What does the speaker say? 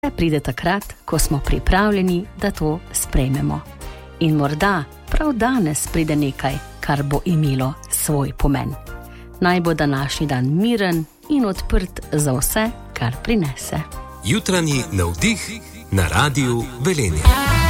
pride takrat, ko smo pripravljeni, da to sprejmemo. In morda prav danes pride nekaj, kar bo imelo svoj pomen. Naj bo današnji dan miren in odprt za vse, kar prinese. Jutranji navdih na Radiu Velenje.